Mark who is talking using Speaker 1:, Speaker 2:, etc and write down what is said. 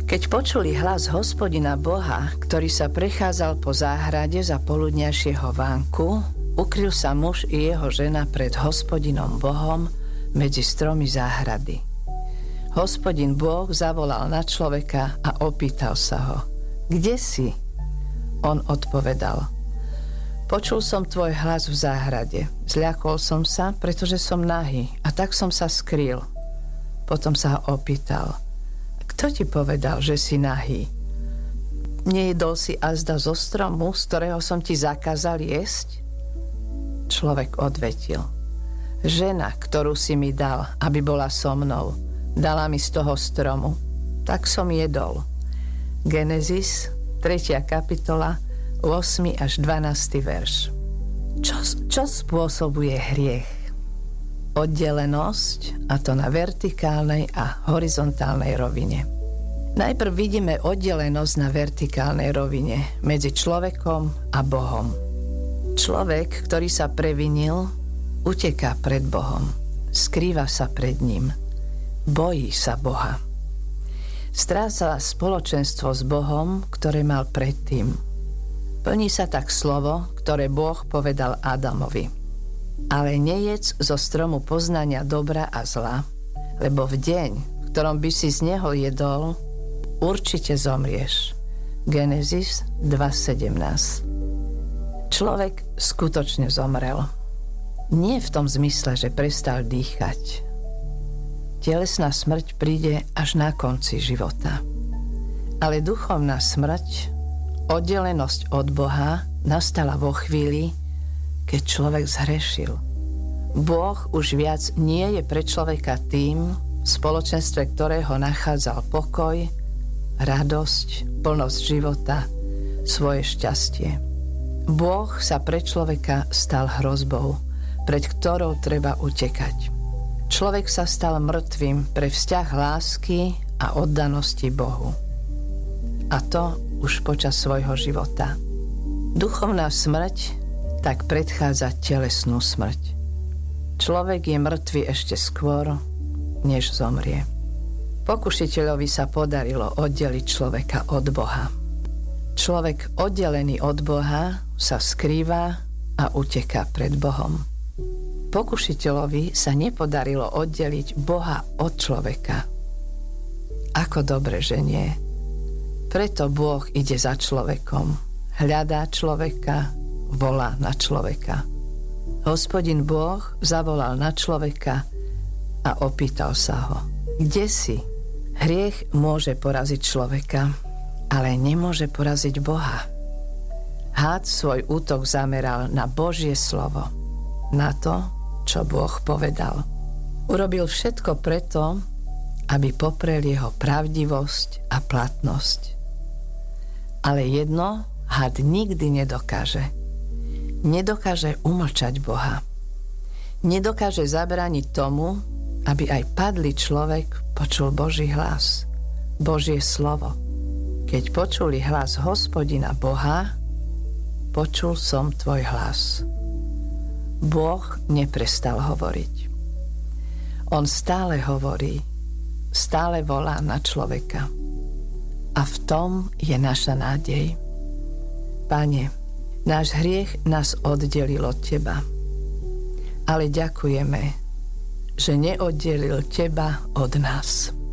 Speaker 1: Keď počuli hlas Hospodina Boha, ktorý sa prechádzal po záhrade za poludňajšieho vánku, ukryl sa muž i jeho žena pred Hospodinom Bohom medzi stromy záhrady. Hospodin Boh zavolal na človeka a opýtal sa ho: Kde si? On odpovedal: Počul som tvoj hlas v záhrade. Zľakol som sa, pretože som nahý, a tak som sa skrýl. Potom sa ho opýtal: Kto ti povedal, že si nahý? Nejedol si azda zo stromu, z ktorého som ti zakázal jesť? Človek odvetil: Žena, ktorú si mi dal, aby bola so mnou, dala mi z toho stromu. Tak som jedol. Genesis, 3. kapitola, 8. až 12. verš. Čo spôsobuje hriech? Oddelenosť, a to na vertikálnej a horizontálnej rovine. Najprv vidíme oddelenosť na vertikálnej rovine medzi človekom a Bohom. Človek, ktorý sa previnil, uteká pred Bohom, skrýva sa pred ním, bojí sa Boha. Stráca spoločenstvo s Bohom, ktoré mal predtým. Plní sa tak slovo, ktoré Boh povedal Adamovi: Ale nejedz zo stromu poznania dobra a zla, lebo v deň, v ktorom by si z neho jedol, určite zomrieš. Genesis 2.17. Človek skutočne zomrel. Nie v tom zmysle, že prestal dýchať. Telesná smrť príde až na konci života. Ale duchovná smrť, oddelenosť od Boha, nastala vo chvíli, keď človek zhrešil. Boh už viac nie je pre človeka tým, v spoločenstve ktorého nachádzal pokoj, radosť, plnosť života, svoje šťastie. Boh sa pre človeka stal hrozbou, pred ktorou treba utekať. Človek sa stal mŕtvým pre vzťah lásky a oddanosti Bohu. A to už počas svojho života. Duchovná smrť tak predchádza telesnú smrť. Človek je mŕtvy ešte skôr, než zomrie. Pokušiteľovi sa podarilo oddeliť človeka od Boha. Človek oddelený od Boha sa skrýva a uteká pred Bohom. Pokušiteľovi sa nepodarilo oddeliť Boha od človeka. Ako dobre, že nie. Preto Boh ide za človekom, hľadá človeka, volá na človeka. Hospodin Boh zavolal na človeka a opýtal sa ho: Kde si? Hriech môže poraziť človeka, ale nemôže poraziť Boha. Hád svoj útok zameral na Božie slovo, na to, čo Boh povedal. Urobil všetko preto, aby poprel jeho pravdivosť a platnosť. Ale jedno had nikdy nedokáže. Nedokáže umlčať Boha. Nedokáže zabrániť tomu, aby aj padlý človek počul Boží hlas, Božie slovo. Keď počuli hlas Hospodina Boha, počul som tvoj hlas. Boh neprestal hovoriť. On stále hovorí, stále volá na človeka. A v tom je naša nádej. Pane, náš hriech nás oddelil od Teba. Ale ďakujeme, že neoddelil Teba od nás.